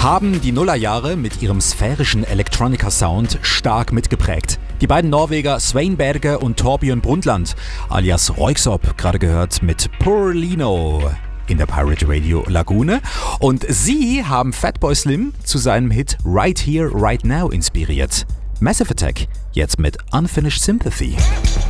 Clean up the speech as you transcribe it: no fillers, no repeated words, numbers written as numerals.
haben die Nullerjahre mit ihrem sphärischen Electronica-Sound stark mitgeprägt. Die beiden Norweger Svein Berge und Torbjörn Brundtland, alias Röyksopp, gerade gehört mit Porlino in der Pirate Radio Lagune. Und sie haben Fatboy Slim zu seinem Hit Right Here, Right Now inspiriert. Massive Attack, jetzt mit Unfinished Sympathy.